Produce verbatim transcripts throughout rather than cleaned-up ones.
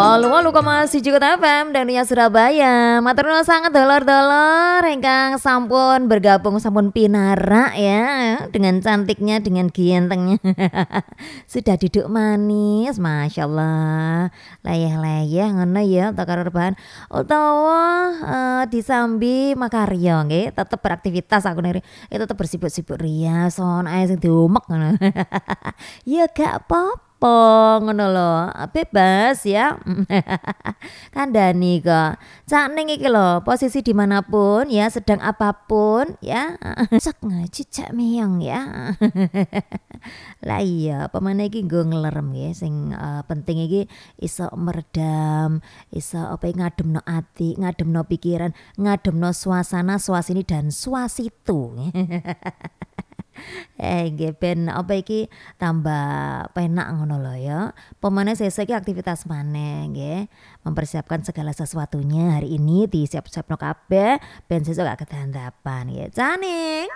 Halo, halo Mas Jiko F M dan Nia Surabaya. Matur nuwun sangat dolor-dolor ingkang sampun bergabung sampun pinara ya dengan cantiknya dengan gantengnya. Sudah duduk manis, Masya Allah. Layah-layah ngono ya utawa karo rebahan utawa uh, disambi makarya nggih, tetep beraktivitas aku niri. Ya tetep bersibuk-sibuk rias son ae sing diumek ngono. Ya gak apa-apa. Po ngono lho, bebas ya. Kandhani kok. Cak ning iki lho, posisi dimanapun ya, sedang apapun ya. Cek ngaji cak meyong ya. Lah iya, pemane iki nggo nglerem nggih sing uh, penting iki iso meredam, iso apa ngademno ati, ngademno pikiran, ngademno suasana, suasini dan suasitu. Eh nggih ben apa iki tambah penak ngono lho ya. Pemane sesuk iki aktivitas maneh nggih. Mempersiapkan segala sesuatunya hari ini disiap-siapno kabeh ben sesuk gak kedandapan nggih. Caning.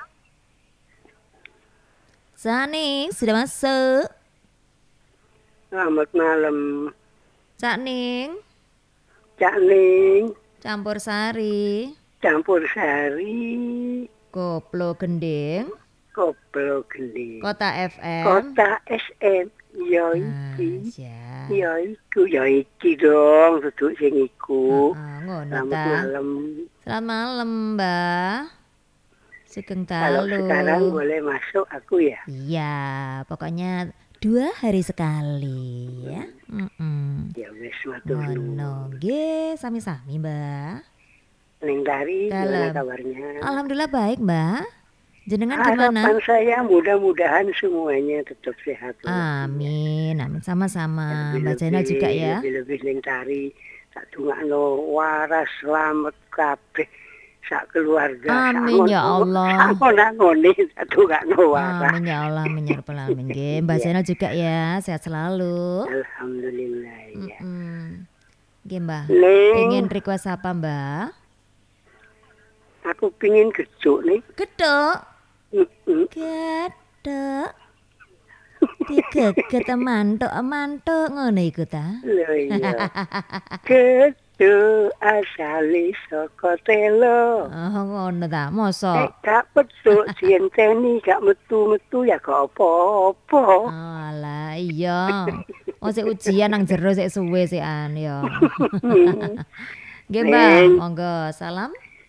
Caning sudah masuk. Selamat malam. Caning. Caning. Campur sari. Campur sari. Koplo gending. Koplo gending. Kota F M. Kota S M. Ya Nah, iki. ya. Ya iku ya iki dong, duduk sing iku. Heeh, ngono Selamat ta. malam. Selamat malam, Mbak. Sugeng Kalau dalu. sekarang boleh masuk aku ya. Iya, pokoknya dua hari sekali ya. Mm-mm. Ya wis matur nuwun. Ngono nggih, sami-sami, Mbak. Ning Tari gimana Dalam. kabarnya? Alhamdulillah baik, Mbak. Jenengan gimana? Harapan saya mudah-mudahan semuanya tetap sehat. Amin, amin sama-sama. Mbak Zainal juga ya. Lebih-lebih ning Tari tak dongakno waras selamat kabeh sak keluarga. Amin ya Allah. Sakon-sakone tak dongakno waras. Amin ya Allah, amin ya rabbal alamin. Nggih, Mbak Zainal juga ya, sehat selalu. Alhamdulillah ya. Mm-mm. Nggih, Mbak. Ning, Pengen request apa, Mbak? aku pingin gejuk nih. Gedok. Mm-mm. Gedok. Digeget mantuk mantuk ngono iku ta. Lho iya. Gejuk asale saka telo. Oh ngono ta, Eh mosok. gak peduk sienteni gak metu-metu ya gak apa-apa. Alah iya. Oh sik ujian nang jero sik suwe sik an ya. Nggih, Mbak. Neng. Monggo, salam.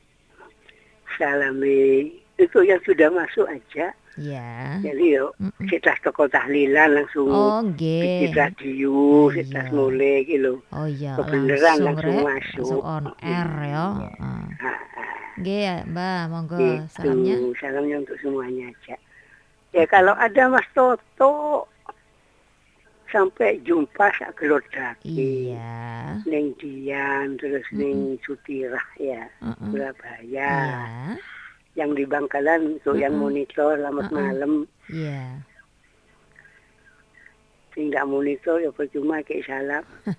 Salami itu yang sudah masuk aja. Iya. Jadi yuk Mm-mm. kita toko tahlilan langsung Oh bikin nggih. radio, Iya. kita mulai gitu. Oh iya, Kebeneran langsung langsung rek, masuk. langsung on air ya. Heeh. Ah, Nggih ya, Mbak, monggo Itu salamnya. salamnya untuk semuanya aja. Ya kalau ada Mas Toto sampai jumpa sak gelodaki. Iya. Neng Dian terus neng Sutirah ya, Heeh. Surabaya. Iya. Yang di Bangkalan untuk yang Mm-mm. monitor selamat Mm-mm. malam. Iya. Sing ndak monitor ya percuma kayak salam.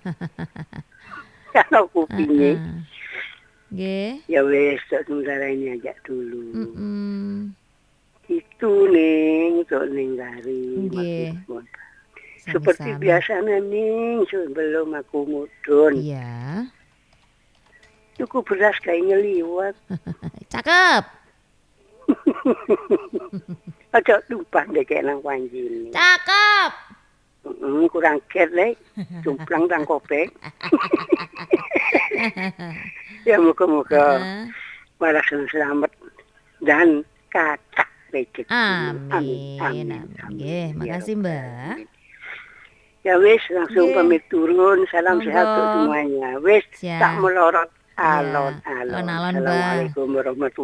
Kalau kupingnya Heeh. Nggih. ya wes tak sementara ini aja dulu. Mm-mm. Itu ning untuk ning Tari. Nggih. Seperti Sami-sami. biasanya ning sebelum aku mudun. Iya. Cukup beras kayak ngeliwat. Cakep. Aja lupa deh kayak nang panji ini. Cakep. Mm, kurang ket lek. Cumplang tang kopek. Ya muka-muka Heeh. malah selamat dan kata rezeki. Amin. Amin. Nggih, makasih, Ya, Mbak. ya wis langsung Nggih. pamit turun. Salam Monggo. sehat untuk semuanya. Wis Siap. tak melorot Ya. alon-alon. Alon-alon, Mbak. Assalamualaikum warahmatullahi